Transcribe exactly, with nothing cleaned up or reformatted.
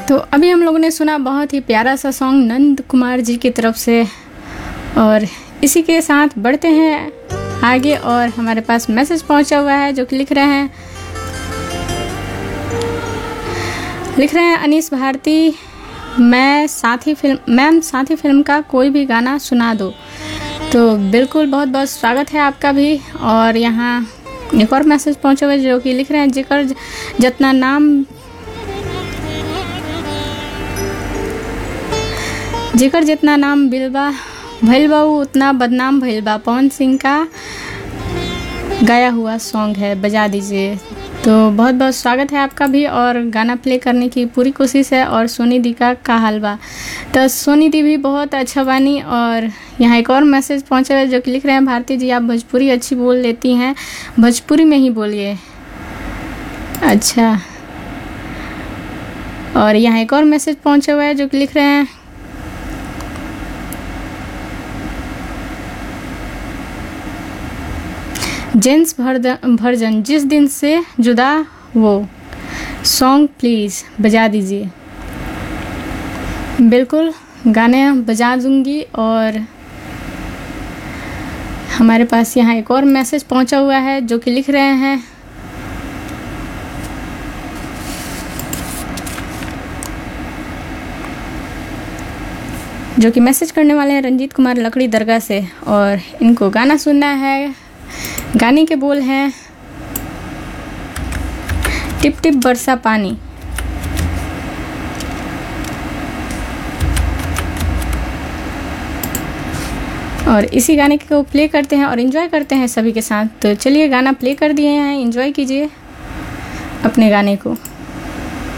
तो अभी हम लोगों ने सुना बहुत ही प्यारा सा सॉन्ग नंद कुमार जी की तरफ से, और इसी के साथ बढ़ते हैं आगे। और हमारे पास मैसेज पहुंचा हुआ है जो कि लिख रहे हैं लिख रहे हैं अनीस भारती, मैं साथी फिल्म मैम साथी फिल्म का कोई भी गाना सुना दो। तो बिल्कुल, बहुत बहुत स्वागत है आपका भी। और यहाँ एक और मैसेज पहुंचा हुआ है जो कि लिख रहे हैं जिकर जितना नाम जिकर जितना नाम बिलबा भइल बा उतना बदनाम भइल बा, पवन सिंह का गाया हुआ सॉन्ग है, बजा दीजिए। तो बहुत बहुत स्वागत है आपका भी, और गाना प्ले करने की पूरी कोशिश है। और सोनी दी का का हाल बा, तो सोनी दी भी बहुत अच्छा बानी। और यहाँ एक और मैसेज पहुँचा है जो कि लिख रहे हैं भारती जी आप भोजपुरी अच्छी बोल लेती हैं, भोजपुरी में ही बोलिए। अच्छा, और यहाँ एक और मैसेज पहुँचा हुआ है जो कि लिख रहे हैं जेंट्स वर्जन जिस दिन से जुदा वो सॉन्ग प्लीज़ बजा दीजिए। बिल्कुल, गाने बजा दूंगी। और हमारे पास यहाँ एक और मैसेज पहुंचा हुआ है जो कि लिख रहे हैं जो कि मैसेज करने वाले हैं रंजीत कुमार लकड़ी दरगाह से, और इनको गाना सुनना है। गाने के बोल हैं टिप टिप बरसा पानी। और इसी गाने को प्ले करते हैं और एंजॉय करते हैं सभी के साथ। तो चलिए गाना प्ले कर दिए हैं, एंजॉय कीजिए अपने गाने को।